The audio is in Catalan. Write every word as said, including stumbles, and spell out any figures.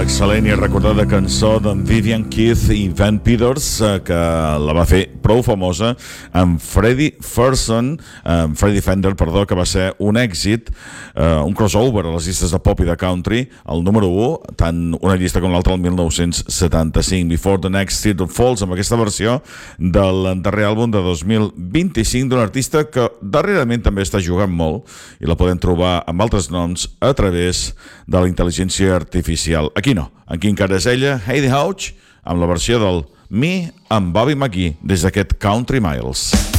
l'excel·lent i recordada cançó d'en Vivian Keith i Van Peters, eh, que la va fer prou famosa amb Freddie Ferguson, amb Freddie Fender, perdó, que va ser un èxit, eh, un crossover a les llistes de pop i de country, el número u, tant una llista com l'altra el mil nou-cents setanta-cinc, Before the Next Teardrop Falls, amb aquesta versió del darrer àlbum de dos mil vint-i-cinc d'un artista que darrerament també està jugant molt i la podem trobar amb altres noms a través de la intel·ligència artificial. Aquí no, aquí encara és ella, Heidi Hauch, amb la versió del Me amb Bobby McGee des d'aquest Country Miles.